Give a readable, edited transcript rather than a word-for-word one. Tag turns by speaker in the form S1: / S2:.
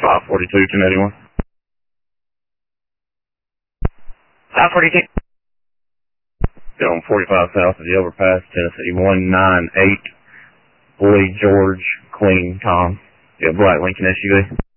S1: 542, 1081.
S2: 542.
S1: Get on 45 south of the overpass, Tennessee 198, Boy George Queen Tom. Yeah, black Lincoln SUV.